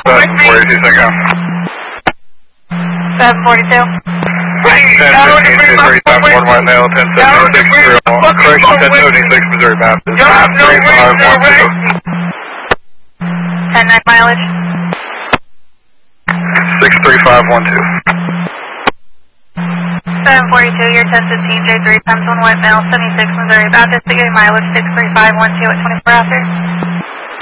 742, second. 742. 1015, Missouri, Bound, White Male, 1076, correction, 1076, Missouri, Bound. 3512. 10-9 mileage. 63512. 742, you're 1015, J3, Pence on White Male, 76, Missouri, Baptist, beginning mileage 63512 at 24 after.